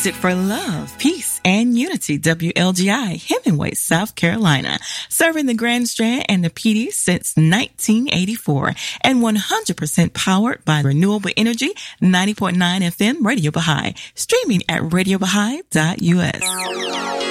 Connected for love, peace, and unity. WLGI, Hemingway, South Carolina. Serving the Grand Strand and the PD since 1984. And 100% powered by renewable energy. 90.9 FM Radio Baha'i. Streaming at radiobahai.us.